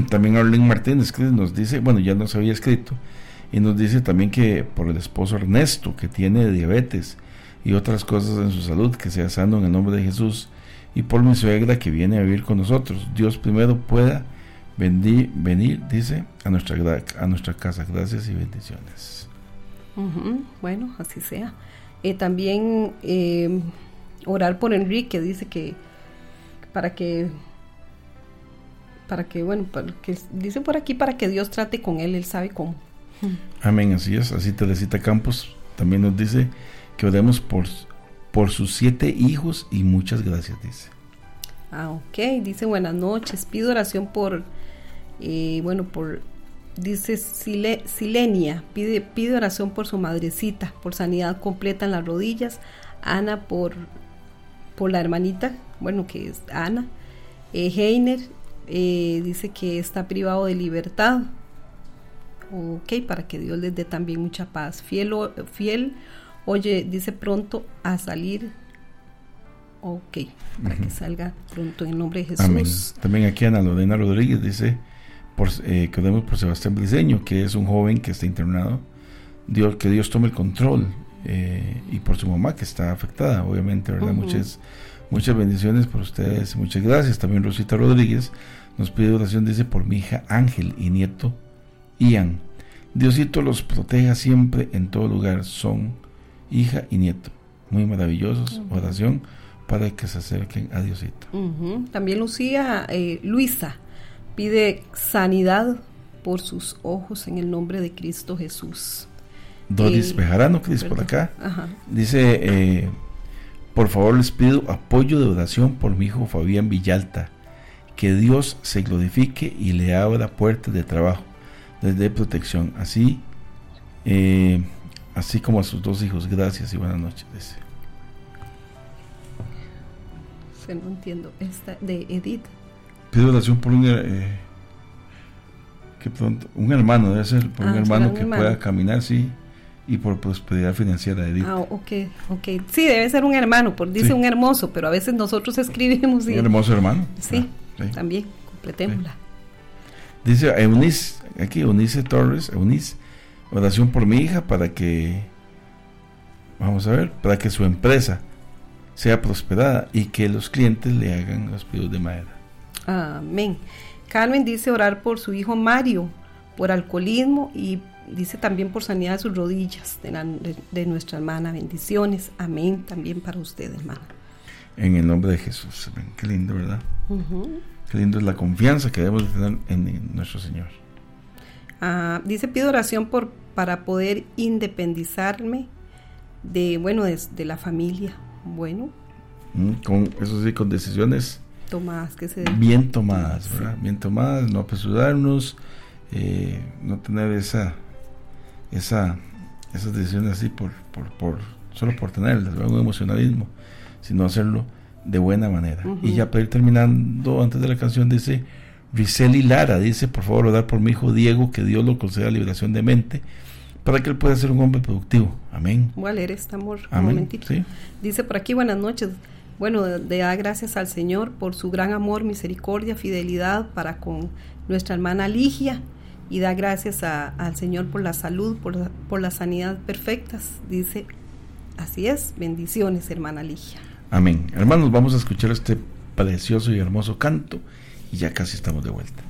También Arlene Martínez que nos dice, bueno, ya nos había escrito, y nos dice también que por el esposo Ernesto, que tiene diabetes y otras cosas en su salud, que sea sano en el nombre de Jesús, y por mi suegra que viene a vivir con nosotros. Dios primero pueda venir, dice, a nuestra casa. Gracias y bendiciones. Bueno, así sea. También orar por Enrique, dice que para que dice por aquí, para que Dios trate con él sabe cómo. Amén, así es. Así Teresita Campos también nos dice que oremos por sus 7 hijos y muchas gracias, dice. Ok, dice buenas noches, pido oración por dice Silenia, pide oración por su madrecita, por sanidad completa en las rodillas. Ana por la hermanita, que es Ana. Heiner dice que está privado de libertad. Ok, para que Dios les dé también mucha paz. Fiel, oye, dice pronto a salir. Ok, para que salga pronto en nombre de Jesús. Amén. También aquí Ana Lorena Rodríguez dice que oremos por Sebastián Briceño, que es un joven que está internado. Que Dios tome el control, y por su mamá que está afectada, obviamente, ¿verdad? Muchas bendiciones por ustedes, muchas gracias. También Rosita Rodríguez nos pide oración, dice, por mi hija Ángel y nieto Ian. Diosito los proteja siempre en todo lugar, son hija y nieto muy maravillosos. Oración para que se acerquen a Diosito. También Luisa pide sanidad por sus ojos en el nombre de Cristo Jesús. Doris Bejarano, Cris, por acá, dice, por favor les pido apoyo de oración por mi hijo Fabián Villalta, que Dios se glorifique y le abra puertas de trabajo, desde protección, así como a sus 2 hijos. Gracias y buenas noches, dice. No entiendo, esta de Edith. Pido oración por un hermano, debe ser, por un hermano que pueda caminar, sí, y por prosperidad financiera, Edith. Ok. Sí, debe ser un hermano, dice un hermoso, pero a veces nosotros escribimos. Un hermoso hermano. Sí, también, completémosla. Sí. Dice Eunice Torres, oración por mi hija para que su empresa sea prosperada y que los clientes le hagan los pedidos de madera. Amén. Carmen dice orar por su hijo Mario, por alcoholismo, y dice también por sanidad de sus rodillas, de nuestra hermana. Bendiciones. Amén. También para usted, hermana. En el nombre de Jesús. Amén. Qué lindo, ¿verdad? Qué lindo es la confianza que debemos tener en nuestro Señor. Dice, pido oración para poder independizarme de la familia. Con decisiones tomadas, bien tomadas, ¿verdad? Bien tomadas, no apresurarnos, no tener esas decisiones así solo por tenerlas, ¿verdad? Un emocionalismo, sino hacerlo de buena manera. Y ya para ir terminando, antes de la canción, dice Rizeli Lara, dice, por favor orar por mi hijo Diego, que Dios lo conceda liberación de mente para que él pueda ser un hombre productivo. Amén. Voy a leer este amor un Amén. momentito. Sí. Dice por aquí, buenas noches. De dar gracias al Señor por su gran amor, misericordia, fidelidad para con nuestra hermana Ligia, y da gracias al Señor por la salud, por la sanidad perfectas. Dice, así es, bendiciones, hermana Ligia. Amén. Hermanos, vamos a escuchar este precioso y hermoso canto y ya casi estamos de vuelta.